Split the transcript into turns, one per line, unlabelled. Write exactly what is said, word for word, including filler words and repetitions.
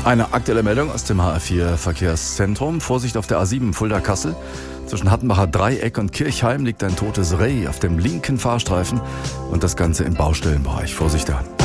Eine aktuelle Meldung aus dem H R vier Verkehrszentrum. Vorsicht auf der A sieben Fulda-Kassel. Zwischen Hattenbacher Dreieck und Kirchheim liegt ein totes Reh auf dem linken Fahrstreifen und das Ganze im Baustellenbereich. Vorsicht da.